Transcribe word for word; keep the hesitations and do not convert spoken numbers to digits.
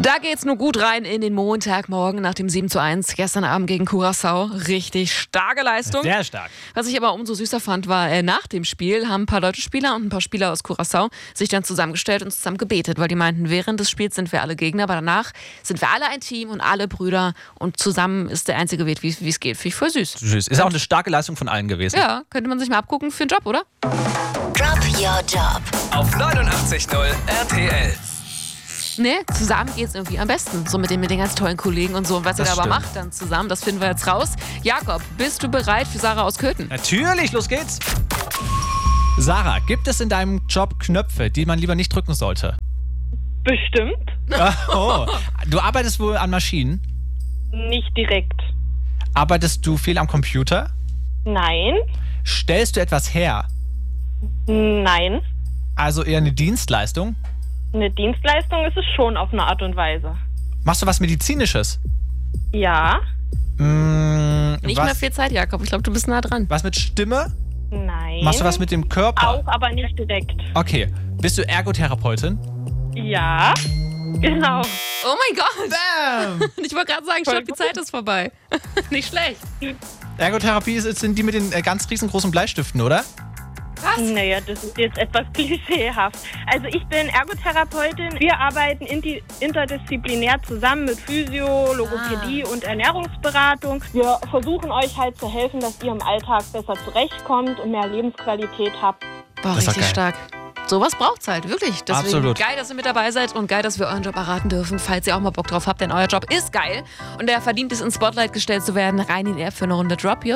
Da geht's nur gut rein in den Montagmorgen nach dem sieben zu eins gestern Abend gegen Curaçao. Richtig starke Leistung. Sehr stark. Was ich aber umso süßer fand, war, äh, nach dem Spiel haben ein paar deutsche Spieler und ein paar Spieler aus Curaçao sich dann zusammengestellt und zusammen gebetet, weil die meinten, während des Spiels sind wir alle Gegner, aber danach sind wir alle ein Team und alle Brüder und zusammen ist der einzige Weg, wie es geht. Finde ich voll süß. Süß. Ist auch eine starke Leistung von allen gewesen. Ja, könnte man sich mal abgucken für einen Job, oder? Drop Your Job Auf neunundachtzig Komma null R T L. Ne, zusammen geht's irgendwie am besten. So mit den, mit den ganz tollen Kollegen und so. Und was ihr Das da aber stimmt. macht dann zusammen, das finden wir jetzt raus. Jakob, bist du bereit für Sarah aus Köthen? Natürlich, los geht's. Sarah, gibt es in deinem Job Knöpfe, die man lieber nicht drücken sollte? Bestimmt. Oh, du arbeitest wohl an Maschinen? Nicht direkt. Arbeitest du viel am Computer? Nein. Stellst du etwas her? Nein. Also eher eine Dienstleistung? Eine Dienstleistung ist es schon auf eine Art und Weise. Machst du was Medizinisches? Ja. Mm, Nicht was, mehr viel Zeit, Jakob. Ich glaube, du bist nah dran. was mit Stimme? Nein. Machst du was mit dem Körper? Auch, aber nicht direkt. Okay. Bist du Ergotherapeutin? Ja. Genau. Oh mein Gott! Bam! Ich wollte gerade sagen, stopp, die Zeit ist vorbei. Nicht schlecht. Ergotherapie ist- sind die mit den äh, ganz riesengroßen Bleistiften, oder? Naja, das ist jetzt etwas klischeehaft. Also ich bin Ergotherapeutin. Wir arbeiten inti- interdisziplinär zusammen mit Physio, Logopädie und Ernährungsberatung. Wir versuchen euch halt zu helfen, dass ihr im Alltag besser zurechtkommt und mehr Lebensqualität habt. Boah, Das ist doch richtig geil. stark. Sowas braucht's halt, wirklich. Deswegen Absolut. geil, dass ihr mit dabei seid und geil, dass wir euren Job erraten dürfen, falls ihr auch mal Bock drauf habt, denn euer Job ist geil und der verdient es, ins Spotlight gestellt zu werden. Rein in die App für eine Runde Drop Your